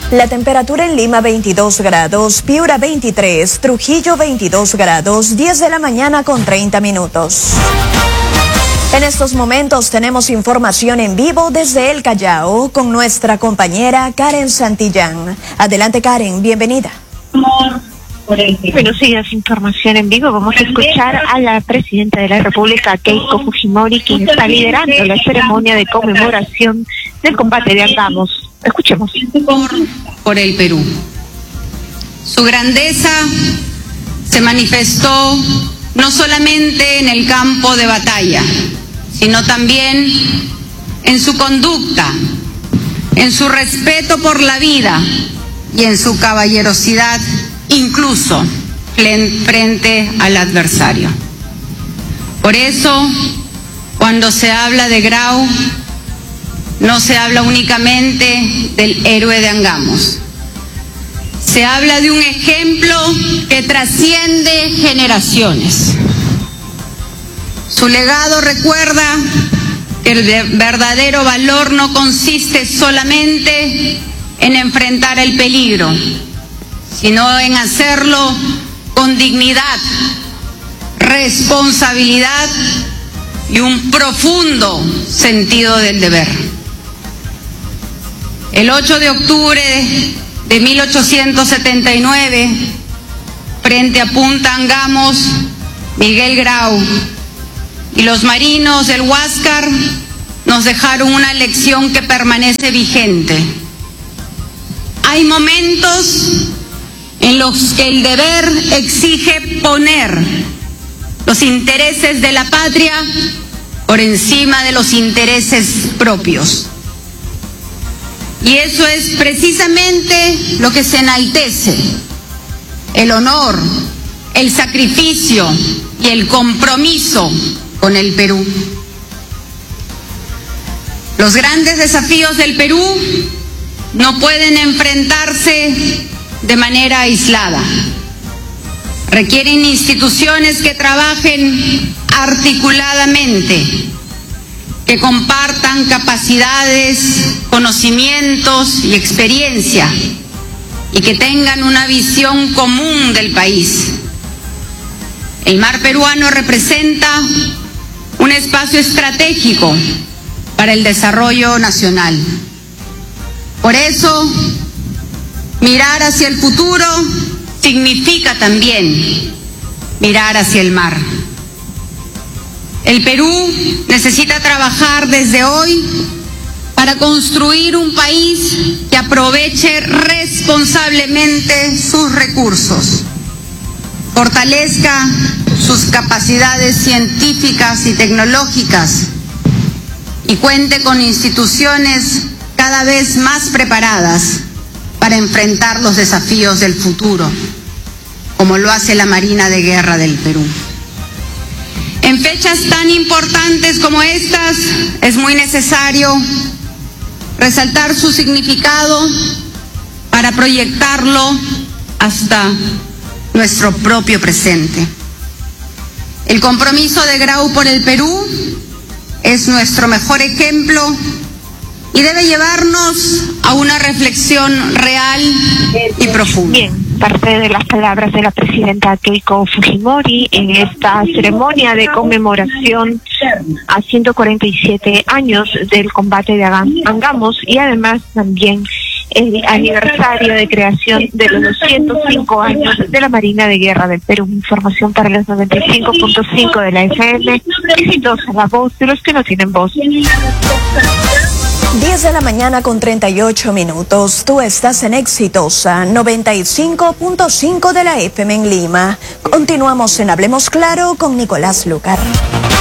La temperatura en Lima 22 grados, Piura 23, Trujillo 22 grados, 10 de la mañana con 30 minutos. En estos momentos tenemos información en vivo desde El Callao con nuestra compañera Karen Santillán. Adelante Karen, bienvenida. Buenos días, información en vivo. Vamos a escuchar a la presidenta de la República, Keiko Fujimori, quien está liderando la ceremonia de conmemoración del combate de Angamos. Escuchemos. Por el Perú. Su grandeza se manifestó no solamente en el campo de batalla, sino también en su conducta, en su respeto por la vida y en su caballerosidad, incluso frente al adversario. Por eso, cuando se habla de Grau, no se habla únicamente del héroe de Angamos. Se habla de un ejemplo que trasciende generaciones. Su legado recuerda que el verdadero valor no consiste solamente en enfrentar el peligro, sino en hacerlo con dignidad, responsabilidad y un profundo sentido del deber. El 8 de octubre de 1879, frente a Punta Angamos, Miguel Grau y los marinos del Huáscar nos dejaron una lección que permanece vigente. Hay momentos en los que el deber exige poner los intereses de la patria por encima de los intereses propios. Y eso es precisamente lo que se enaltece: el honor, el sacrificio y el compromiso con el Perú. Los grandes desafíos del Perú no pueden enfrentarse de manera aislada. Requieren instituciones que trabajen articuladamente, que compartan capacidades, conocimientos y experiencia, y que tengan una visión común del país. El mar peruano representa un espacio estratégico para el desarrollo nacional. Por eso, mirar hacia el futuro significa también mirar hacia el mar. El Perú necesita trabajar desde hoy para construir un país que aproveche responsablemente sus recursos, fortalezca sus capacidades científicas y tecnológicas y cuente con instituciones cada vez más preparadas para enfrentar los desafíos del futuro, como lo hace la Marina de Guerra del Perú. En fechas tan importantes como estas, es muy necesario resaltar su significado para proyectarlo hasta nuestro propio presente. El compromiso de Grau por el Perú es nuestro mejor ejemplo y debe llevarnos a una reflexión real y profunda. Bien, parte de las palabras de la presidenta Keiko Fujimori en esta ceremonia de conmemoración a 147 años del combate de Angamos, y además también el aniversario de creación de los 205 años de la Marina de Guerra del Perú. Información para los 95.5 de la FM, exitosa, la voz de los que no tienen voz. 10 de la mañana con 38 minutos. Tú estás en Exitosa 95.5 de la FM en Lima. Continuamos en Hablemos Claro con Nicolás Lucar.